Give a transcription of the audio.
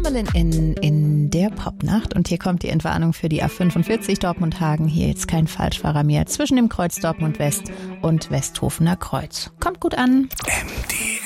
Evelyn in der Popnacht. Und hier kommt die Entwarnung für die A45 Dortmund-Hagen. Hier jetzt kein Falschfahrer mehr zwischen dem Kreuz Dortmund West und Westhofener Kreuz. Kommt gut an. MDR